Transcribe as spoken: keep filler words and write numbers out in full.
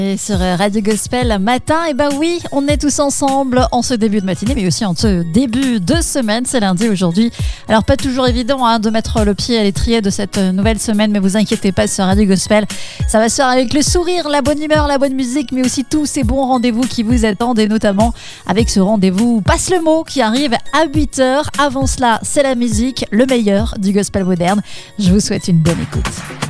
Et sur Radio Gospel matin, et bah oui, on est tous ensemble en ce début de matinée, mais aussi en ce début de semaine. C'est lundi aujourd'hui. Alors pas toujours évident hein, de mettre le pied à l'étrier de cette nouvelle semaine, mais vous inquiétez pas, sur Radio Gospel, ça va se faire avec le sourire, la bonne humeur, la bonne musique, mais aussi tous ces bons rendez-vous qui vous attendent, et notamment avec ce rendez-vous Passe le mot qui arrive à huit heures. Avant cela, c'est la musique, le meilleur du gospel moderne. Je vous souhaite une bonne écoute.